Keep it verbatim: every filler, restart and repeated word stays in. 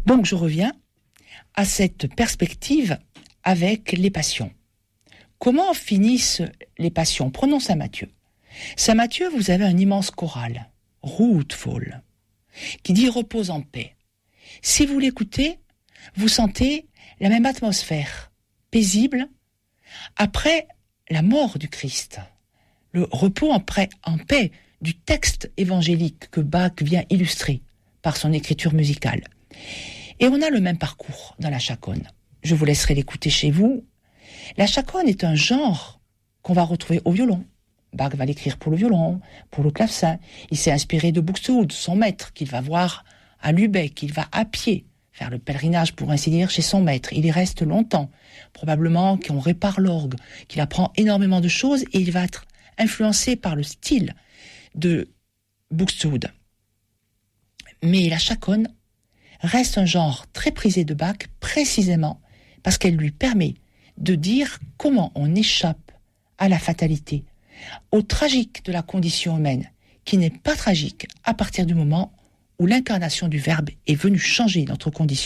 Donc je reviens à cette perspective avec les passions. Comment finissent les passions ? Prenons Saint Matthieu. Saint Matthieu, vous avez un immense choral, Ruhvoll, qui dit « repose en paix ». Si vous l'écoutez, vous sentez la même atmosphère, paisible, après la mort du Christ, le repos en paix, en paix du texte évangélique que Bach vient illustrer par son écriture musicale. Et on a le même parcours dans la chaconne. Je vous laisserai l'écouter chez vous. La chaconne est un genre qu'on va retrouver au violon. Bach va l'écrire pour le violon, pour le clavecin. Il s'est inspiré de Buxtehude, son maître, qu'il va voir à Lübeck. Il va à pied faire le pèlerinage, pour ainsi dire, chez son maître. Il y reste longtemps. Probablement qu'on répare l'orgue, qu'il apprend énormément de choses et il va être influencé par le style de Buxtehude. Mais la chaconne reste un genre très prisé de Bach, précisément parce qu'elle lui permet de dire comment on échappe à la fatalité, au tragique de la condition humaine, qui n'est pas tragique à partir du moment où l'incarnation du Verbe est venue changer notre condition.